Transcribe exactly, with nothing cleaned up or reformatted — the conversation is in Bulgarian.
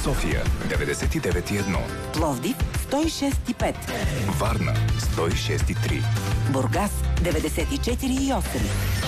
София деветдесет и девет и едно, Пловдив сто и шест и пет, Варна сто и шест и три, Бургас деветдесет и четири и осем,